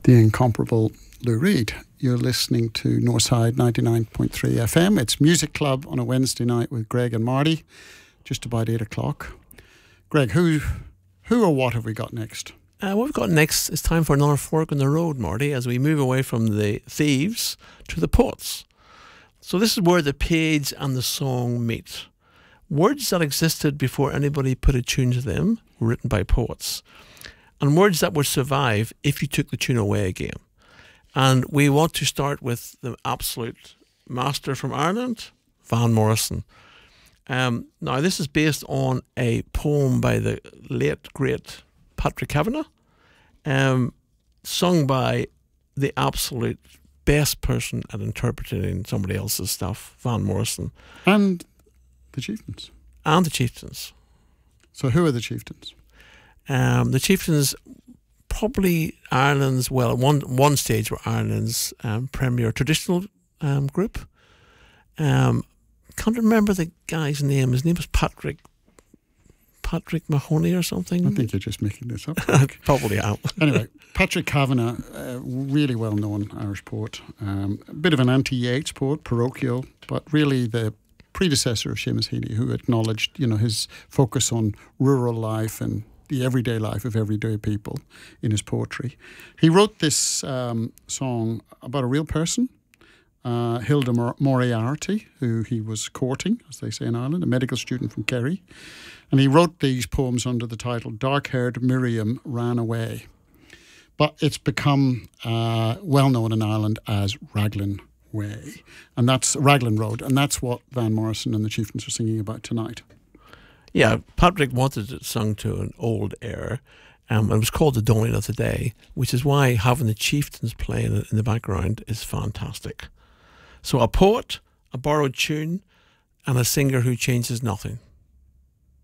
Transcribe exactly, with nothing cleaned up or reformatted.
the incomparable Lou Reed. You're listening to Northside ninety-nine point three F M. It's Music Club on a Wednesday night with Greg and Marty, just about eight o'clock. Greg, who who or what have we got next? Uh, what we've got next is time for another fork in the road, Marty, as we move away from the thieves to the poets. So this is where the page and the song meet. Words that existed before anybody put a tune to them were written by poets. And words that would survive if you took the tune away again. And we want to start with the absolute master from Ireland, Van Morrison. Um, now, this is based on a poem by the late, great Patrick Kavanagh, um, sung by the absolute best person at interpreting somebody else's stuff, Van Morrison. And the Chieftains. And the Chieftains. So who are the Chieftains? Um, the Chieftains, probably Ireland's, well, at one, one stage were Ireland's um, premier traditional um, group. Um, can't remember the guy's name. His name was Patrick Patrick Mahoney or something. I think you're just making this up. Probably am. Anyway, Patrick Kavanagh, a really well-known Irish poet. Um, a bit of an anti-Yeats poet, parochial, but really the predecessor of Seamus Heaney, who acknowledged, you know, his focus on rural life and the everyday life of everyday people in his poetry. He wrote this um, song about a real person, uh, Hilda Mor- Moriarty, who he was courting, as they say in Ireland, a medical student from Kerry. And he wrote these poems under the title Dark-Haired Miriam Ran Away. But it's become uh, well known in Ireland as Raglan Way. And that's Raglan Road. And that's what Van Morrison and the Chieftains are singing about tonight. Yeah, Patrick wanted it sung to an old air. Um, it was called The Dawning of the Day, which is why having the Chieftains playing it in the background is fantastic. So a poet, a borrowed tune, and a singer who changes nothing.